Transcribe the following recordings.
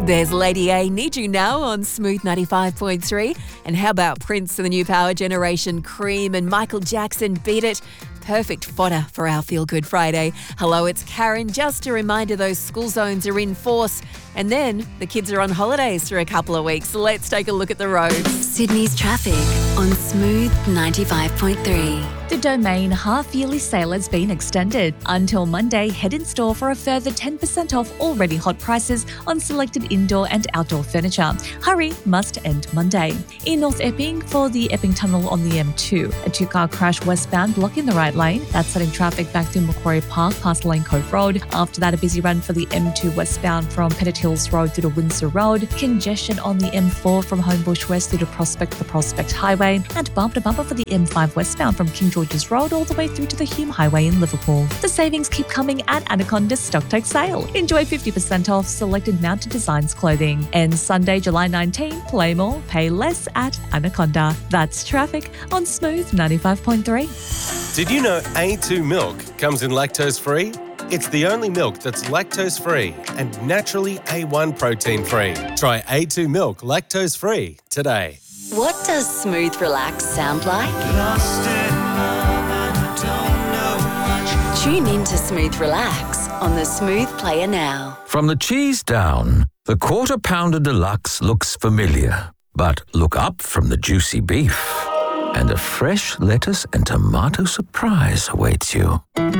There's Lady A, Need You Now on Smooth 95.3. And how about Prince and the New Power Generation, Cream, and Michael Jackson, Beat It? Perfect fodder for our Feel Good Friday. Hello, it's Karen. Just a reminder, those school zones are in force. And then the kids are on holidays for a couple of weeks. Let's take a look at the roads. Sydney's traffic on Smooth 95.3. The Domain half-yearly sale has been extended. Until Monday, head in store for a further 10% off already hot prices on selected indoor and outdoor furniture. Hurry must end Monday. In North Epping, for the Epping Tunnel on the M2, a two-car crash westbound blocking the right lane. That's setting traffic back through Macquarie Park past Lane Cove Road. After that, a busy run for the M2 westbound from Pettit Hills Road through to Windsor Road. Congestion on the M4 from Homebush West through to the Prospect Highway. And bumper-to-bumper for the M5 westbound from King George's Road all the way through to the Hume Highway in Liverpool. The savings keep coming at Anaconda's Stocktake sale. Enjoy 50% off selected Mountain Designs clothing. And Sunday, July 19, play more, pay less at Anaconda. That's traffic on Smooth 95.3. Did you know A2 milk comes in lactose-free? It's the only milk that's lactose-free and naturally A1 protein-free. Try A2 milk lactose-free today. What does Smooth Relax sound like? Tune in to Smooth Relax on the Smooth Player now. From the cheese down, the Quarter Pounder Deluxe looks familiar. But look up from the juicy beef, and a fresh lettuce and tomato surprise awaits you.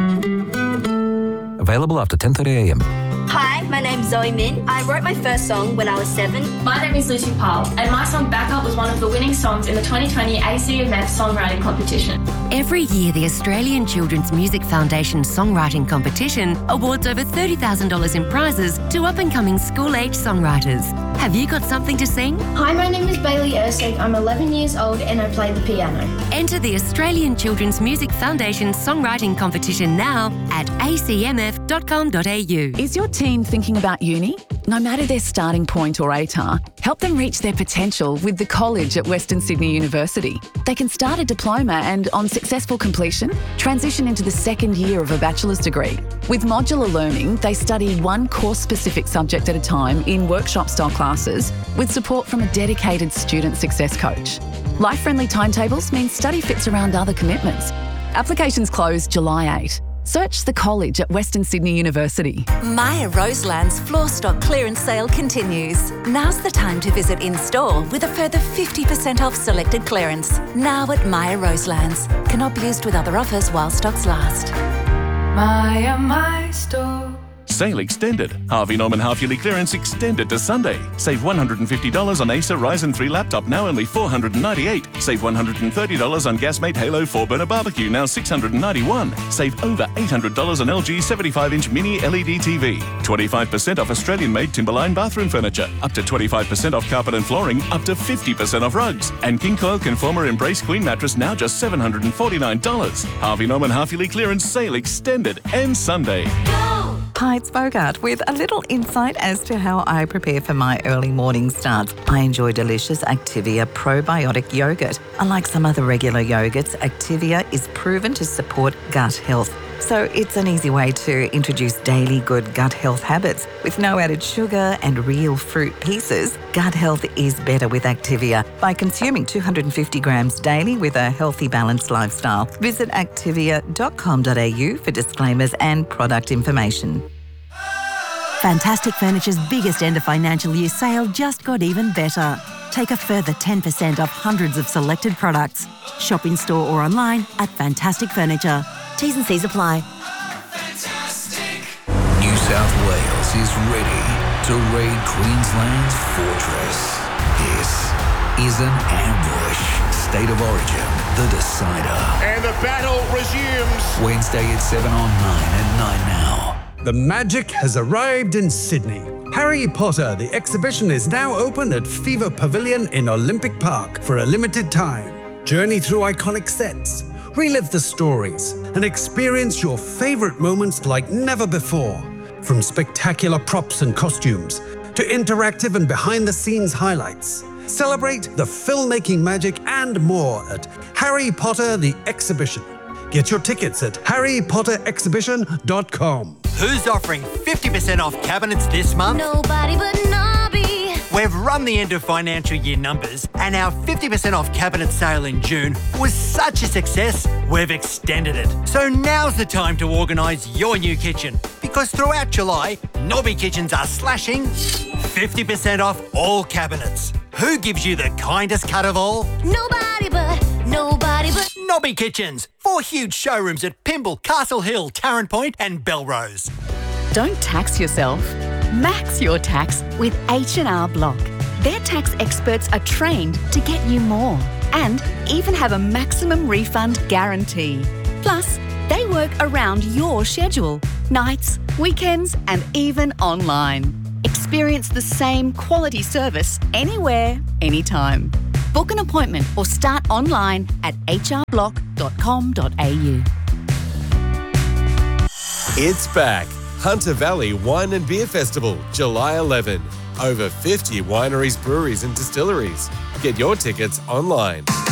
Available after 10:30 a.m. Hi, my name's Zoe Min. I wrote my first song when I was 7. My name is Lucy Powell, and my song Backup was one of the winning songs in the 2020 ACMF Songwriting Competition. Every year, the Australian Children's Music Foundation Songwriting Competition awards over $30,000 in prizes to up-and-coming school-age songwriters. Have you got something to sing? Hi, my name is Bailey Ersig. I'm 11 years old and I play the piano. Enter the Australian Children's Music Foundation Songwriting Competition now at acmf.com.au. Is your teen thinking about uni? No matter their starting point or ATAR, help them reach their potential with the College at Western Sydney University. They can start a diploma and, on successful completion, transition into the second year of a bachelor's degree. With modular learning, they study one course-specific subject at a time in workshop-style classes with support from a dedicated student success coach. Life-friendly timetables mean study fits around other commitments. Applications close July 8. Search the College at Western Sydney University. Maya Roseland's floor stock clearance sale continues. Now's the time to visit in-store with a further 50% off selected clearance. Now at Maya Roseland's. Cannot be used with other offers while stocks last. Maya, my store. Sale extended. Harvey Norman half-yearly clearance extended to Sunday. Save $150 on Acer Ryzen 3 laptop, now only $498. Save $130 on Gasmate Halo 4-burner barbecue, now $691. Save over $800 on LG 75-inch mini LED TV. 25% off Australian-made Timberline bathroom furniture. Up to 25% off carpet and flooring. Up to 50% off rugs. And King Coil Conformer Embrace Queen mattress, now just $749. Harvey Norman half-yearly clearance sale extended. Ends Sunday. Hi, it's Bogart with a little insight as to how I prepare for my early morning starts. I enjoy delicious Activia probiotic yogurt. Unlike some other regular yogurts, Activia is proven to support gut health. So it's an easy way to introduce daily good gut health habits. With no added sugar and real fruit pieces, gut health is better with Activia by consuming 250 grams daily with a healthy, balanced lifestyle. Visit activia.com.au for disclaimers and product information. Fantastic Furniture's biggest end of financial year sale just got even better. Take a further 10% off hundreds of selected products. Shop in store or online at Fantastic Furniture. T's and C's apply. New South Wales is ready to raid Queensland's fortress. This is an ambush. State of Origin, the decider. And the battle resumes. Wednesday at 7 on 9 and 9 now. The magic has arrived in Sydney. Harry Potter, the exhibition is now open at Fever Pavilion in Olympic Park for a limited time. Journey through iconic sets, relive the stories, and experience your favourite moments like never before. From spectacular props and costumes to interactive and behind-the-scenes highlights. Celebrate the filmmaking magic and more at Harry Potter the Exhibition. Get your tickets at harrypotterexhibition.com. Who's offering 50% off cabinets this month? Nobody but Nobby. We've run the end of financial year numbers, and our 50% off cabinet sale in June was such a success, we've extended it. So now's the time to organise your new kitchen, because throughout July, Nobby Kitchens are slashing 50% off all cabinets. Who gives you the kindest cut of all? Nobody but Nobby Kitchens. 4 huge showrooms at Pymble, Castle Hill, Tarrant Point and Belrose. Don't tax yourself. Max your tax with H&R Block. Their tax experts are trained to get you more and even have a maximum refund guarantee. Plus, they work around your schedule, nights, weekends and even online. Experience the same quality service anywhere, anytime. Book an appointment or start online at hrblock.com.au. It's back. Hunter Valley Wine and Beer Festival, July 11. Over 50 wineries, breweries and distilleries. Get your tickets online.